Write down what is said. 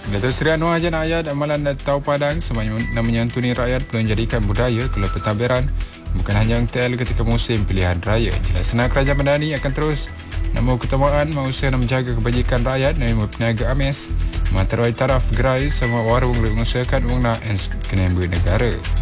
Datuk Seri Anwar Jan Ayat amalan Tau Padang nak menyantuni rakyat perlu menjadikan budaya kalau pentadbiran bukan hanya TL ketika musim pilihan raya. Jelasnya Kerajaan Madani akan terus namun keutamaan manusia nak menjaga kebajikan rakyat dan peniaga amis. Materai taraf gerai sama warung mengusahakan wong nak kena negara.